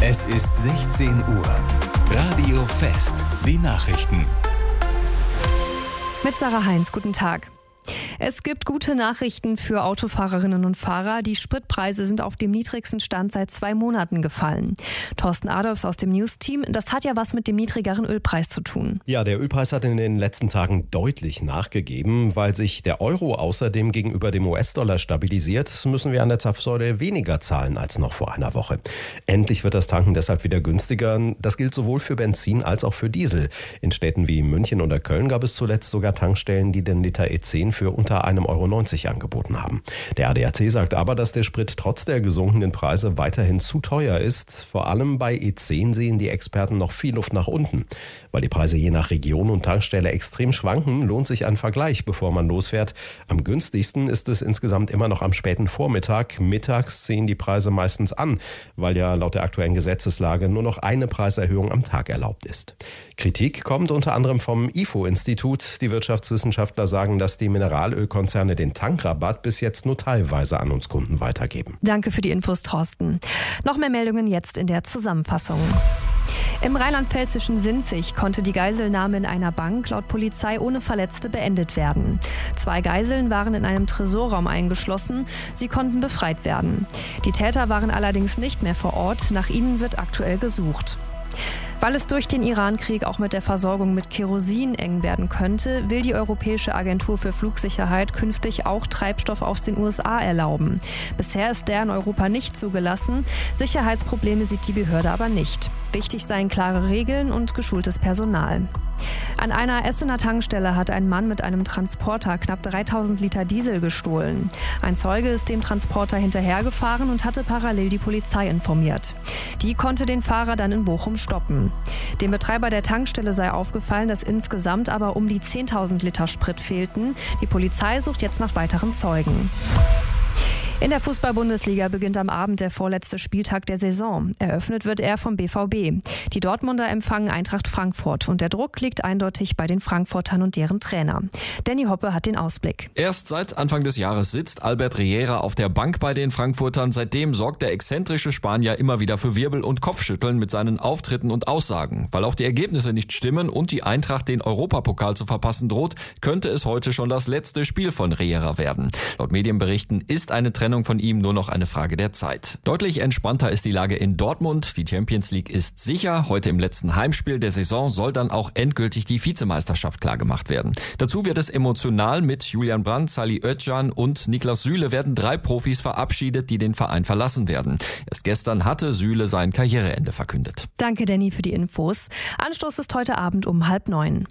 Es ist 16 Uhr. Radio Fest. Die Nachrichten. Mit Sarah Heinz, guten Tag. Es gibt gute Nachrichten für Autofahrerinnen und Fahrer. Die Spritpreise sind auf dem niedrigsten Stand seit 2 Monaten gefallen. Thorsten Adolfs aus dem News-Team, das hat ja was mit dem niedrigeren Ölpreis zu tun. Ja, der Ölpreis hat in den letzten Tagen deutlich nachgegeben. Weil sich der Euro außerdem gegenüber dem US-Dollar stabilisiert, müssen wir an der Zapfsäule weniger zahlen als noch vor einer Woche. Endlich wird das Tanken deshalb wieder günstiger. Das gilt sowohl für Benzin als auch für Diesel. In Städten wie München oder Köln gab es zuletzt sogar Tankstellen, die den Liter E10 für unter 1,90 € angeboten haben. Der ADAC sagt aber, dass der Sprit trotz der gesunkenen Preise weiterhin zu teuer ist. Vor allem bei E10 sehen die Experten noch viel Luft nach unten. Weil die Preise je nach Region und Tankstelle extrem schwanken, lohnt sich ein Vergleich, bevor man losfährt. Am günstigsten ist es insgesamt immer noch am späten Vormittag. Mittags ziehen die Preise meistens an, weil ja laut der aktuellen Gesetzeslage nur noch eine Preiserhöhung am Tag erlaubt ist. Kritik kommt unter anderem vom IFO-Institut. Die Wirtschaftswissenschaftler sagen, dass die Mineralölkonzerne den Tankrabatt bis jetzt nur teilweise an uns Kunden weitergeben. Danke für die Infos, Thorsten. Noch mehr Meldungen jetzt in der Zusammenfassung. Im rheinland-pfälzischen Sinzig konnte die Geiselnahme in einer Bank laut Polizei ohne Verletzte beendet werden. 2 Geiseln waren in einem Tresorraum eingeschlossen. Sie konnten befreit werden. Die Täter waren allerdings nicht mehr vor Ort. Nach ihnen wird aktuell gesucht. Weil es durch den Iran-Krieg auch mit der Versorgung mit Kerosin eng werden könnte, will die Europäische Agentur für Flugsicherheit künftig auch Treibstoff aus den USA erlauben. Bisher ist der in Europa nicht zugelassen. Sicherheitsprobleme sieht die Behörde aber nicht. Wichtig seien klare Regeln und geschultes Personal. An einer Essener Tankstelle hat ein Mann mit einem Transporter knapp 3000 Liter Diesel gestohlen. Ein Zeuge ist dem Transporter hinterhergefahren und hatte parallel die Polizei informiert. Die konnte den Fahrer dann in Bochum stoppen. Dem Betreiber der Tankstelle sei aufgefallen, dass insgesamt aber um die 10.000 Liter Sprit fehlten. Die Polizei sucht jetzt nach weiteren Zeugen. In der Fußball-Bundesliga beginnt am Abend der vorletzte Spieltag der Saison. Eröffnet wird er vom BVB. Die Dortmunder empfangen Eintracht Frankfurt und der Druck liegt eindeutig bei den Frankfurtern und deren Trainer. Danny Hoppe hat den Ausblick. Erst seit Anfang des Jahres sitzt Albert Riera auf der Bank bei den Frankfurtern. Seitdem sorgt der exzentrische Spanier immer wieder für Wirbel und Kopfschütteln mit seinen Auftritten und Aussagen. Weil auch die Ergebnisse nicht stimmen und die Eintracht den Europapokal zu verpassen droht, könnte es heute schon das letzte Spiel von Riera werden. Laut Medienberichten ist eine Trennung von ihm nur noch eine Frage der Zeit. Deutlich entspannter ist die Lage in Dortmund. Die Champions League ist sicher. Heute im letzten Heimspiel der Saison soll dann auch endgültig die Vizemeisterschaft klargemacht werden. Dazu wird es emotional. Mit Julian Brandt, Salih Özcan und Niklas Süle werden 3 Profis verabschiedet, die den Verein verlassen werden. Erst gestern hatte Süle sein Karriereende verkündet. Danke, Danny, für die Infos. Anstoß ist heute Abend um 8:30.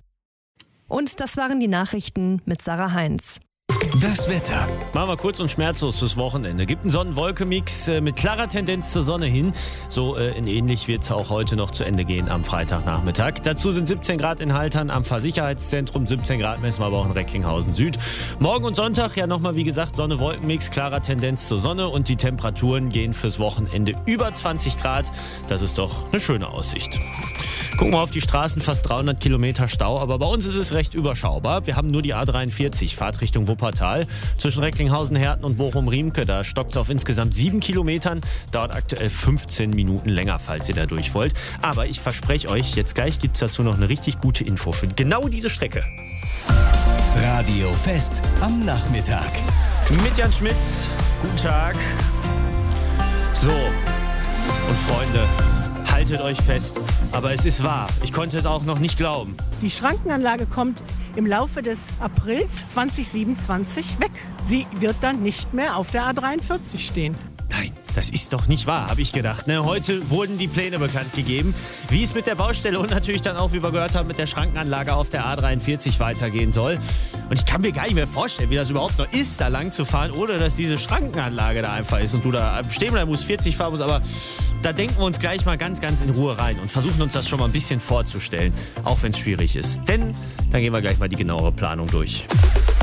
Und das waren die Nachrichten mit Sarah Heinz. Das Wetter. Machen wir kurz und schmerzlos fürs Wochenende. Gibt einen Sonnen-Wolke-Mix mit klarer Tendenz zur Sonne hin. So in ähnlich wird es auch heute noch zu Ende gehen am Freitagnachmittag. Dazu sind 17 Grad in Haltern am Fahrsicherheitszentrum, 17 Grad messen wir aber auch in Recklinghausen Süd. Morgen und Sonntag ja nochmal, wie gesagt, Sonne-Wolken-Mix, klarer Tendenz zur Sonne und die Temperaturen gehen fürs Wochenende über 20 Grad. Das ist doch eine schöne Aussicht. Gucken wir auf die Straßen, fast 300 Kilometer Stau, aber bei uns ist es recht überschaubar. Wir haben nur die A43, Fahrtrichtung Wuppertal. Zwischen Recklinghausen, Herten und Bochum-Riemke, da stockt es auf insgesamt 7 Kilometern. Dauert aktuell 15 Minuten länger, falls ihr da durch wollt. Aber ich verspreche euch, jetzt gleich gibt es dazu noch eine richtig gute Info für genau diese Strecke. Radio Fest am Nachmittag. Mit Jan Schmitz, guten Tag. So, und Freunde, haltet euch fest, aber es ist wahr. Ich konnte es auch noch nicht glauben. Die Schrankenanlage kommt im Laufe des Aprils 2027 weg. Sie wird dann nicht mehr auf der A43 stehen. Nein, das ist doch nicht wahr, habe ich gedacht. Ne? Heute wurden die Pläne bekannt gegeben, wie es mit der Baustelle und natürlich dann auch, wie wir gehört haben, mit der Schrankenanlage auf der A43 weitergehen soll. Und ich kann mir gar nicht mehr vorstellen, wie das überhaupt noch ist, da lang zu fahren, ohne dass diese Schrankenanlage da einfach ist und du da stehen bleiben musst, 40 fahren musst, aber da denken wir uns gleich mal ganz, ganz in Ruhe rein und versuchen uns das schon mal ein bisschen vorzustellen, auch wenn es schwierig ist. Denn dann gehen wir gleich mal die genauere Planung durch.